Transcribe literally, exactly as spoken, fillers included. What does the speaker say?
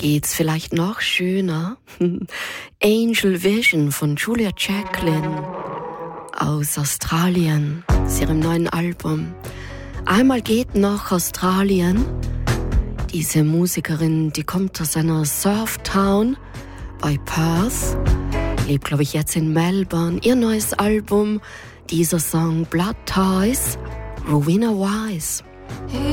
geht's vielleicht noch schöner. Angel Vision von Julia Jacqueline aus Australien, aus ihrem neuen Album. Einmal geht nach Australien. Diese Musikerin, die kommt aus einer Surftown bei Perth, lebt, glaube ich, jetzt in Melbourne. Ihr neues Album, dieser Song Blood Ties, Rowena Wise.